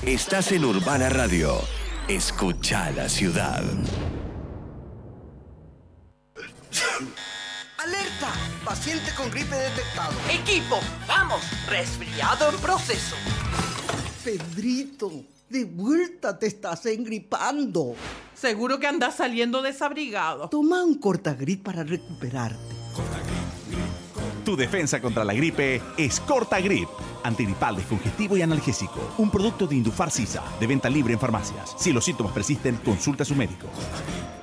Estás en Urbana Radio. Escucha la ciudad. ¡Alerta! Paciente con gripe detectado. Equipo, vamos. Resfriado en proceso. Pedrito, de vuelta te estás engripando. Seguro que andas saliendo desabrigado. Toma un Cortagrit para recuperarte. Tu defensa contra la gripe es Cortagrip. Antigripal, descongestivo y analgésico. Un producto de Indufar Sisa, de venta libre en farmacias. Si los síntomas persisten, consulta a su médico.